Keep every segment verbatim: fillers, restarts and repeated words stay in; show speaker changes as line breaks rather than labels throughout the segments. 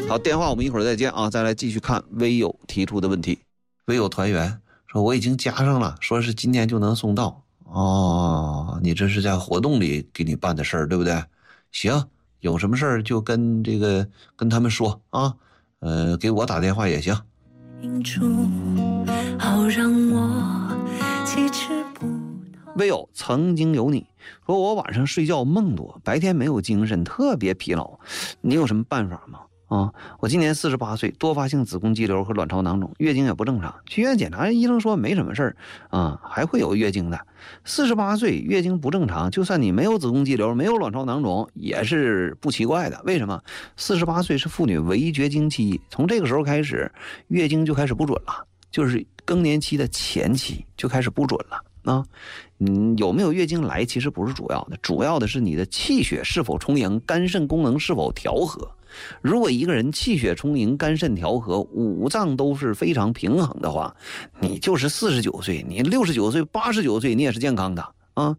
好，电话我们一会儿再接啊，再来继续看微友提出的问题。微友团员说我已经加上了，说是今天就能送到。哦，你这是在活动里给你办的事儿，对不对？行，有什么事儿就跟这个跟他们说啊，呃，给我打电话也行。好让我启齿不唯有曾经有你说我晚上睡觉梦多，白天没有精神，特别疲劳，你有什么办法吗？啊，我今年四十八岁，多发性子宫肌瘤和卵巢囊肿，月经也不正常，去医院检查，医生说没什么事儿啊，还会有月经的。四十八岁月经不正常，就算你没有子宫肌瘤，没有卵巢囊肿，也是不奇怪的。为什么？四十八岁是妇女围绝经期，从这个时候开始，月经就开始不准了，就是更年期的前期就开始不准了。啊，嗯，有没有月经来其实不是主要的，主要的是你的气血是否充盈，肝肾功能是否调和。如果一个人气血充盈，肝肾调和，五脏都是非常平衡的话，你就是四十九岁，你六十九岁、八十九岁，你也是健康的啊。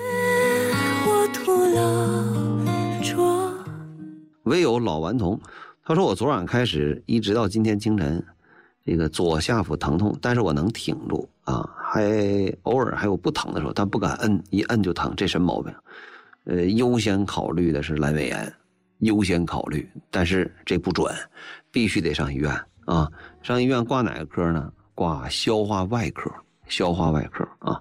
唯有老顽童，他说我昨晚开始一直到今天清晨，这个左下腹疼痛，但是我能挺住啊，还偶尔还有不疼的时候，但不敢摁，一摁就疼，这什么毛病？呃，优先考虑的是阑尾炎，优先考虑，但是这不准，必须得上医院啊！上医院挂哪个科呢？挂消化外科，消化外科啊。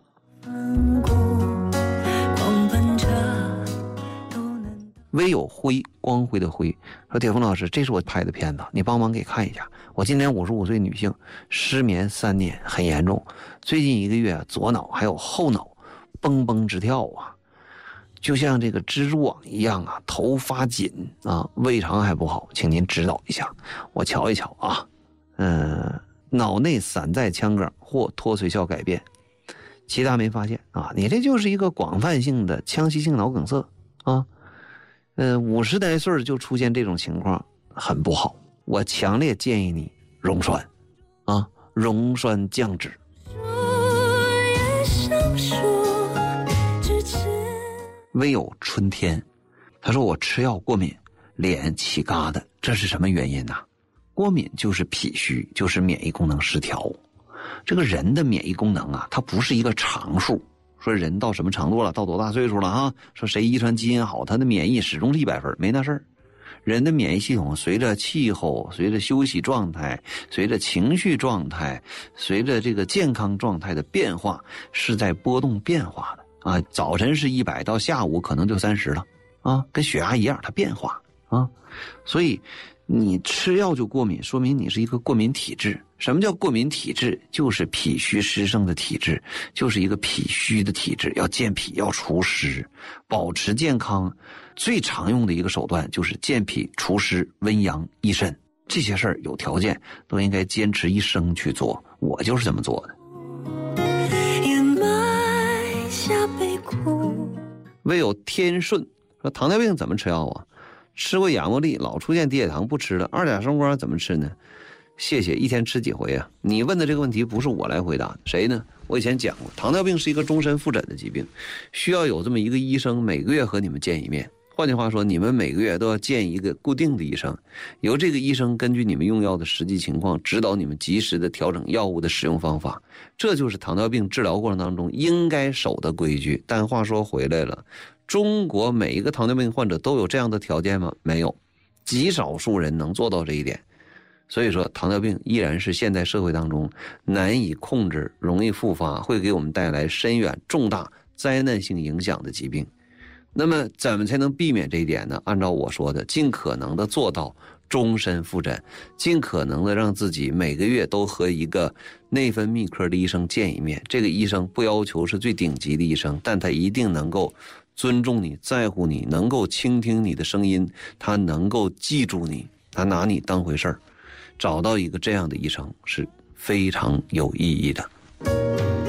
唯有辉，光辉的辉，说铁峰老师，这是我拍的片子，你帮忙给看一下。我今年五十五岁女性，失眠三年，很严重，最近一个月左脑还有后脑蹦蹦直跳啊，就像这个蜘蛛网一样啊，头发紧啊，胃肠还不好，请您指导一下，我瞧一瞧啊。嗯，脑内散在腔梗或脱髓鞘改变，其他没发现啊，你这就是一个广泛性的腔隙性脑梗塞啊。呃，五十来岁就出现这种情况，很不好。我强烈建议你溶栓，啊，溶栓降脂。唯有春天，他说我吃药过敏，脸起疙瘩，这是什么原因呢？过敏就是脾虚，就是免疫功能失调。这个人的免疫功能啊，它不是一个常数。说人到什么程度了，到多大岁数了啊？说谁遗传基因好，他的免疫始终是一百分，没那事儿。人的免疫系统随着气候、随着休息状态、随着情绪状态、随着这个健康状态的变化，是在波动变化的啊。早晨是一百，到下午可能就三十了啊，跟血压一样，它变化啊。所以你吃药就过敏，说明你是一个过敏体质。什么叫过敏体质？就是脾虚湿盛的体质，就是一个脾虚的体质，要健脾，要除湿，保持健康。最常用的一个手段就是健脾除湿、温阳益肾，这些事儿有条件都应该坚持一生去做。我就是这么做的。唯有天顺说糖尿病怎么吃药啊？吃过亚莫利，老出现低血糖，不吃了。二甲双胍怎么吃呢？谢谢，一天吃几回啊？你问的这个问题不是我来回答，谁呢？我以前讲过，糖尿病是一个终身复诊的疾病，需要有这么一个医生每个月和你们见一面。换句话说，你们每个月都要见一个固定的医生，由这个医生根据你们用药的实际情况，指导你们及时的调整药物的使用方法。这就是糖尿病治疗过程当中应该守的规矩。但话说回来了，中国每一个糖尿病患者都有这样的条件吗？没有，极少数人能做到这一点。所以说糖尿病依然是现代社会当中难以控制、容易复发，会给我们带来深远重大灾难性影响的疾病。那么怎么才能避免这一点呢？按照我说的，尽可能的做到终身复诊，尽可能的让自己每个月都和一个内分泌科的医生见一面。这个医生不要求是最顶级的医生，但他一定能够尊重你、在乎你，能够倾听你的声音，他能够记住你，他拿你当回事儿。找到一个这样的医生是非常有意义的。